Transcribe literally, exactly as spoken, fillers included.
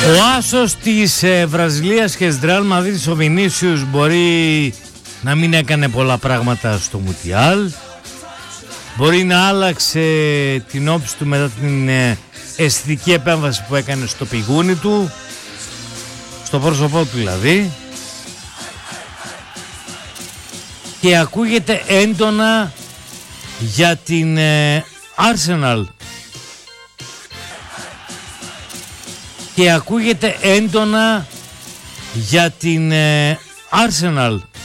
Ο άσος της ε, Βραζιλίας και της Ρεάλ Μαδρίτης, ο Βινίσιους, μπορεί να μην έκανε πολλά πράγματα στο Μουντιάλ. Μπορεί να άλλαξε την όψη του μετά την ε, αισθητική επέμβαση που έκανε στο πηγούνι του, στο πρόσωπό του δηλαδή. Και ακούγεται έντονα για την ε, Arsenal. Και ακούγεται έντονα για την ε, Arsenal.